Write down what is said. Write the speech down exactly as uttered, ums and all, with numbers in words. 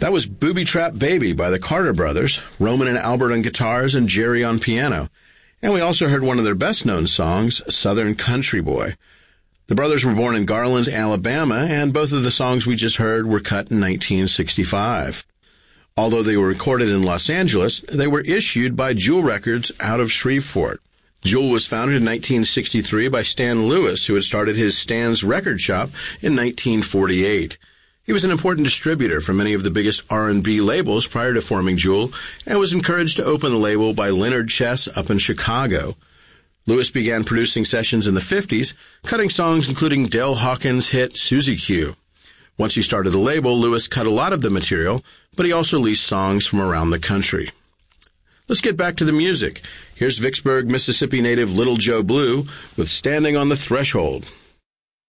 That was Booby Trap Baby by the Carter Brothers, Roman and Albert on guitars and Jerry on piano. And we also heard one of their best-known songs, Southern Country Boy. The brothers were born in Garland, Alabama, and both of the songs we just heard were cut in nineteen sixty-five. Although they were recorded in Los Angeles, they were issued by Jewel Records out of Shreveport. Jewel was founded in nineteen sixty-three by Stan Lewis, who had started his Stan's Record Shop in nineteen forty-eight. He was an important distributor for many of the biggest R and B labels prior to forming Jewel, and was encouraged to open the label by Leonard Chess up in Chicago. Lewis began producing sessions in the fifties, cutting songs including Del Hawkins' hit Susie Q. Once he started the label, Lewis cut a lot of the material, but he also leased songs from around the country. Let's get back to the music. Here's Vicksburg, Mississippi native Little Joe Blue with Standing on the Threshold.